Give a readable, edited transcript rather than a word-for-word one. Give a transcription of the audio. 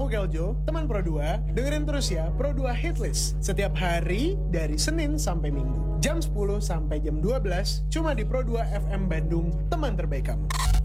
Aku Keljo, teman Pro 2. Dengerin terus ya Pro 2 Hitlist setiap hari dari Senin sampai Minggu. Jam 10 sampai jam 12 cuma di Pro 2 FM Bandung, teman terbaik kamu.